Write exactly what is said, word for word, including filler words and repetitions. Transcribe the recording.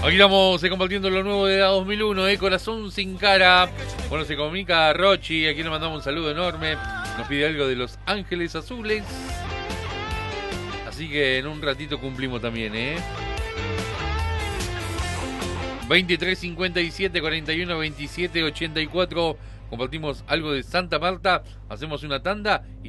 Aquí estamos eh, compartiendo lo nuevo de dos mil uno, eh, Corazón sin cara. Bueno, se comunica Rochi, aquí le mandamos un saludo enorme. Nos pide algo de Los Ángeles Azules. Así que en un ratito cumplimos también, ¿eh? veintitrés cincuenta y siete cuarenta y uno veintisiete ochenta y cuatro. Compartimos algo de Santa Marta. Hacemos una tanda y